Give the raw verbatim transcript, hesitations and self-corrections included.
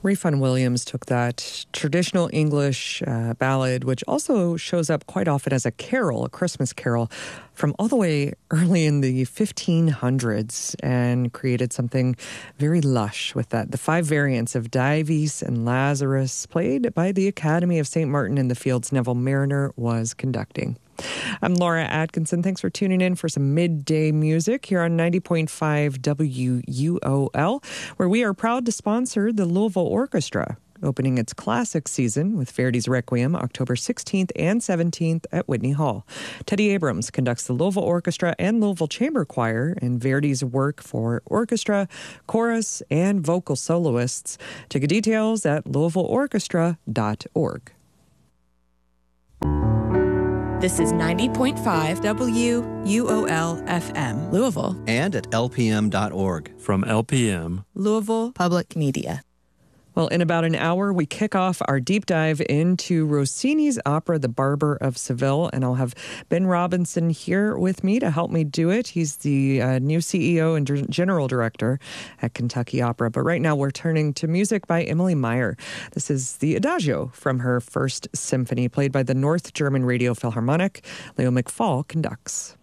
Rayfun Williams took that traditional English uh, ballad, which also shows up quite often as a carol, a Christmas carol, from all the way early in the fifteen hundreds, and created something very lush with that. The five variants of Dives and Lazarus, played by the Academy of Saint Martin in the Fields. Neville Mariner was conducting. I'm Laura Atkinson. Thanks for tuning in for some midday music here on ninety point five W U O L, where we are proud to sponsor the Louisville Orchestra, opening its classic season with Verdi's Requiem October sixteenth and seventeenth at Whitney Hall. Teddy Abrams conducts the Louisville Orchestra and Louisville Chamber Choir in Verdi's work for orchestra, chorus, and vocal soloists. Ticket details at louisville orchestra dot org. This is ninety point five W U O L F M, Louisville. And at L P M dot org. From L P M, Louisville Public Media. Well, in about an hour, we kick off our deep dive into Rossini's opera, The Barber of Seville, and I'll have Ben Robinson here with me to help me do it. He's the uh, new C E O and General Director at Kentucky Opera. But right now, we're turning to music by Emily Meyer. This is the Adagio from her first symphony, played by the North German Radio Philharmonic. Leo McFall conducts.